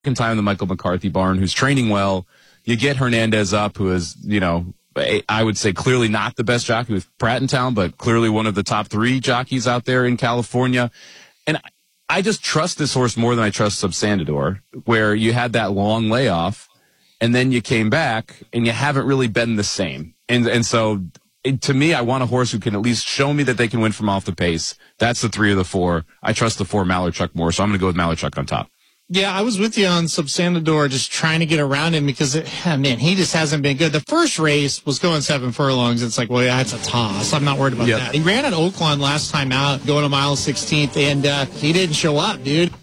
second time in the Michael McCarthy barn, who's training well. You get Hernandez up, who is, I would say clearly not the best jockey with Pratt in town, but clearly one of the top 3 jockeys out there in California. And I just trust this horse more than I trust Subsandador, where you had that long layoff and then you came back and you haven't really been the same. And so to me, I want a horse who can at least show me that they can win from off the pace. That's the 3 of the 4. I trust the 4 Malarchuk more, so I'm going to go with Malarchuk on top. Yeah, I was with you on Subsandador, just trying to get around him because, he just hasn't been good. The first race was going 7 furlongs. It's like, well, yeah, it's a toss. I'm not worried about that. He ran at Oakland last time out, going a mile 16th, and he didn't show up, dude.